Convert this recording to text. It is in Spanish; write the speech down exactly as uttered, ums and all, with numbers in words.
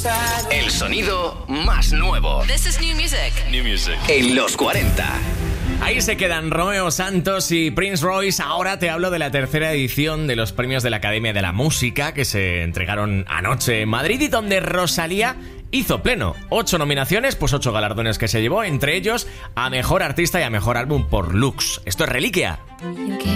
El sonido más nuevo. This is new music. New music. En los cuarenta. Ahí se quedan Romeo Santos y Prince Royce. Ahora te hablo de la tercera edición de los premios de la Academia de la Música que se entregaron anoche en Madrid y donde Rosalía hizo pleno. Ocho nominaciones, pues ocho galardones que se llevó, entre ellos a Mejor Artista y a Mejor Álbum por Lux. Esto es Reliquia.